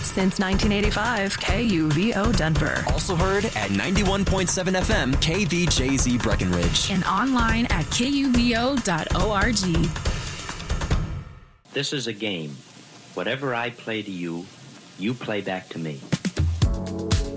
Since 1985, KUVO Denver. Also heard at 91.7 FM, KVJZ Breckenridge. And online at kuvo.org. This is a game. Whatever I play to you, you play back to me.